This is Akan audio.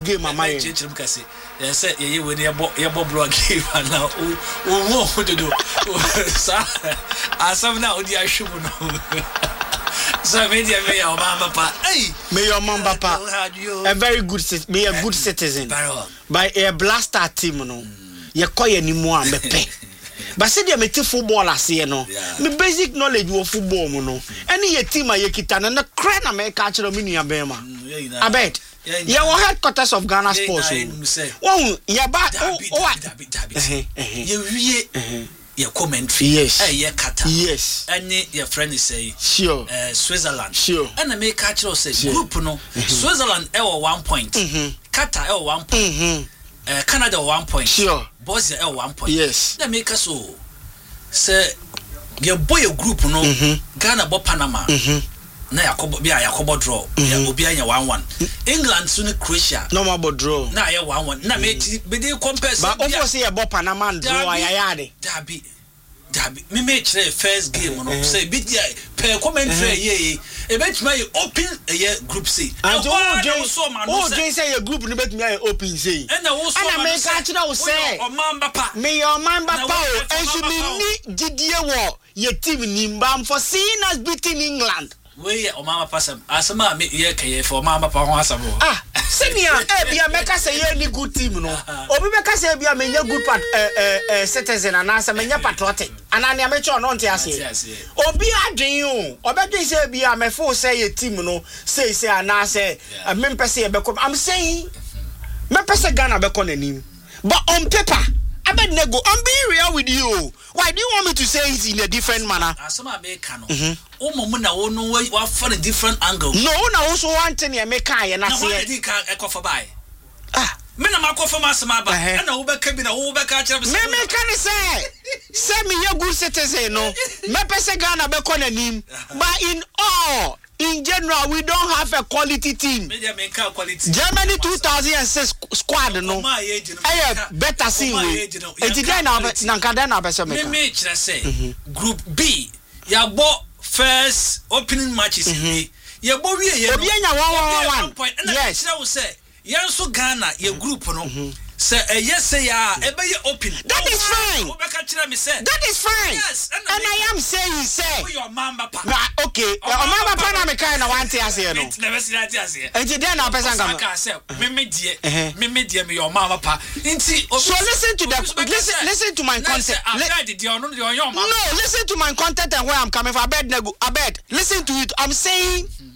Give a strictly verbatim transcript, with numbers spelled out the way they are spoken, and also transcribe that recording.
game mama ye chechim kase ye say ye we ne yebo yebo blog game na o wo do do sa asam na odi ahwemu no so media me your mama pa hey me your mama pa a very good me a good citizen by a blaster team no ye koye ni mu a me pe but say dey meti football ase no me basic knowledge of football mu no any ye team a ye kita na na cry na me ka kire me nua be ma abed ye wo headquarters of Ghana Sports wo ye ba o ye wie ye commentary yes eh ye kata yes any your friend is say sure uh, Switzerland sure and me ka kire say group no Switzerland e wo one point Qatar e wo one point uh, Canada one point sure Bosnia e one point yes na me ka so say ye boy a group no Ghana bo Panama na yakobo bia yakobo draw ya obi anya one one England so ne Croatia no more draw na ya one one na me be dey compare but of course ye bo Panama draw ayade dabi dabi me me kire first game no say be dia per commentary ye e bet my open ye group C and oh Jay say your group no bet me open say and na wo so and me ka kire wo say o mamba pa me your mamba pa o enso me ni gidie wo ye team nimbam for seeing us beating England we o mama pasam asama me ye kaye for mama pa ho asamo ah senior eh bia meka say ye ni good team no obi meka say bia me nya good part eh eh citizen anasa me nya patriotic anani amecho no nte ase obi adwen o obedwen say bia me fo say ye team no say say anasa me mpese ye be I'm saying me pese Ghana be ko nanim but on paper I bet nego I'm being real with you. Why do you want me to say it in a different manner? Asama be kanu. O mo na wo no we for a different angle. No, na also want to near make I and I say I think I cover by. Ah, me na ma cover masama ba. And na wo be ka bi na wo be ka kire me. Me me can say. Say me you good citizen no. Me pese Ghana be ko nanim. But in all in general, we don't have a quality team. Germany two thousand six squad no. Aye better see we. Enti dey na na kada na be so me. Me me kire say group B ya bo first opening matches in ya bo wie ye no. Obi anya one one one. Yes. Kire wo say yen so Ghana ye group no. Say eh yes say ya e be open. That is fine. That is fine. Yes, and, and I am saying say your mama pa. Nah, okay. Your mama pa na me kai na one tia say no. Never see that say. Enti dey na person come. Me me die. Me me die me your mama pa. Enti so listen to the listen listen to my content. No, listen to my content and where I'm coming from. Abed nego. Abed. Listen to it. I'm saying